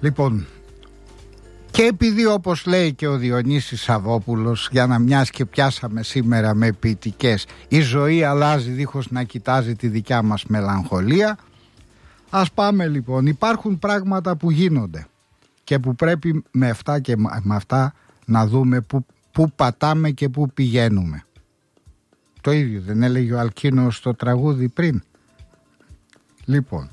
Λοιπόν, και επειδή όπως λέει και ο Διονύσης Σαββόπουλος, για να μιας και πιάσαμε σήμερα με ποιητικές, η ζωή αλλάζει δίχως να κοιτάζει τη δικιά μας μελαγχολία, ας πάμε λοιπόν. Υπάρχουν πράγματα που γίνονται και που πρέπει με αυτά και με αυτά να δούμε που πατάμε και που πηγαίνουμε. Το ίδιο δεν έλεγε ο Αλκίνος στο τραγούδι πριν? Λοιπόν,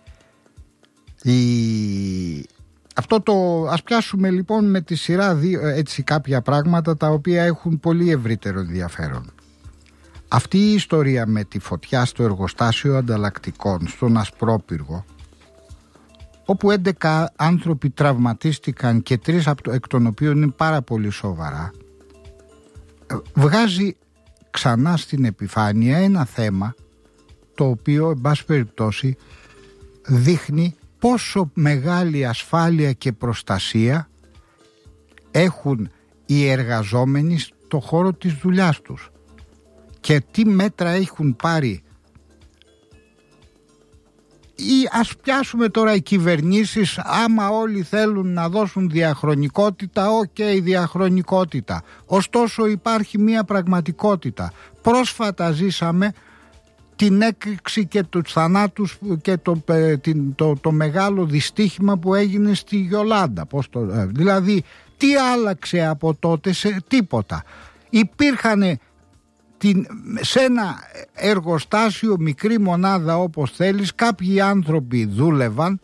ας πιάσουμε λοιπόν με τη σειρά έτσι κάποια πράγματα τα οποία έχουν πολύ ευρύτερο ενδιαφέρον. Αυτή η ιστορία με τη φωτιά στο εργοστάσιο ανταλλακτικών στον Ασπρόπυργο, όπου 11 άνθρωποι τραυματίστηκαν και 3 εκ των οποίων είναι πάρα πολύ σοβαρά, βγάζει ξανά στην επιφάνεια ένα θέμα το οποίο εν πάση περιπτώσει δείχνει πόσο μεγάλη ασφάλεια και προστασία έχουν οι εργαζόμενοι στο χώρο της δουλειάς τους και τι μέτρα έχουν πάρει. Ή ας πιάσουμε τώρα οι κυβερνήσεις, άμα όλοι θέλουν να δώσουν διαχρονικότητα, διαχρονικότητα. Ωστόσο υπάρχει μια πραγματικότητα. Πρόσφατα ζήσαμε την έκρηξη και τους θανάτους και το μεγάλο δυστύχημα που έγινε στη Γιολάντα. Δηλαδή τι άλλαξε από τότε? Σε τίποτα. Υπήρχαν σε ένα εργοστάσιο, μικρή μονάδα όπως θέλεις, κάποιοι άνθρωποι δούλευαν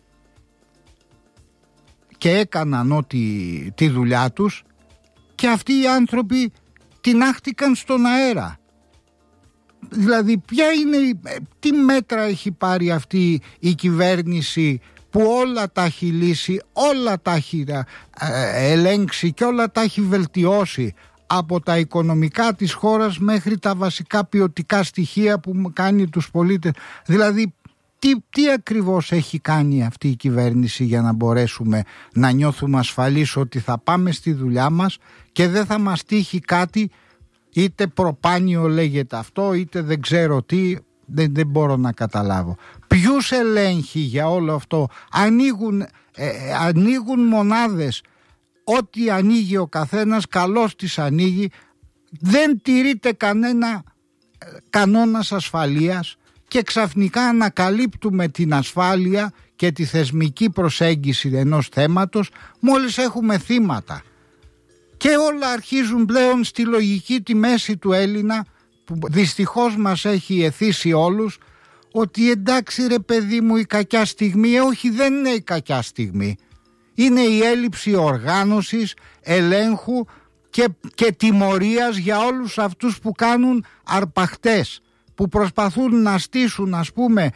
και έκαναν τη δουλειά τους και αυτοί οι άνθρωποι τινάχτηκαν στον αέρα. Δηλαδή τι μέτρα έχει πάρει αυτή η κυβέρνηση που όλα τα έχει λύσει, όλα τα έχει ελέγξει και όλα τα έχει βελτιώσει, από τα οικονομικά της χώρας μέχρι τα βασικά ποιοτικά στοιχεία που κάνει τους πολίτες. Δηλαδή τι ακριβώς έχει κάνει αυτή η κυβέρνηση για να μπορέσουμε να νιώθουμε ασφαλείς ότι θα πάμε στη δουλειά μας και δεν θα μας τύχει κάτι, είτε προπάνιο λέγεται αυτό, είτε δεν ξέρω τι, δεν μπορώ να καταλάβω. Ποιους ελέγχει για όλο αυτό? Ανοίγουν μονάδες, ό,τι ανοίγει ο καθένας καλώς τις ανοίγει, δεν τηρείται κανένα κανόνας ασφαλείας και ξαφνικά ανακαλύπτουμε την ασφάλεια και τη θεσμική προσέγγιση ενός θέματος μόλις έχουμε θύματα. Και όλα αρχίζουν πλέον στη λογική τη μέση του Έλληνα, που δυστυχώς μας έχει εθίσει όλους, ότι εντάξει ρε παιδί μου, η κακιά στιγμή, όχι, δεν είναι η κακιά στιγμή. Είναι η έλλειψη οργάνωσης, ελέγχου και τιμωρίας για όλους αυτούς που κάνουν αρπαχτές, που προσπαθούν να στήσουν, ας πούμε,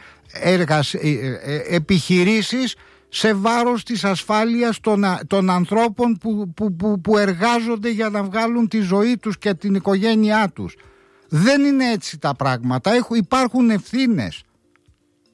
επιχειρήσεις σε βάρος της ασφάλειας των ανθρώπων που εργάζονται για να βγάλουν τη ζωή τους και την οικογένειά τους. Δεν είναι έτσι τα πράγματα. Υπάρχουν ευθύνες.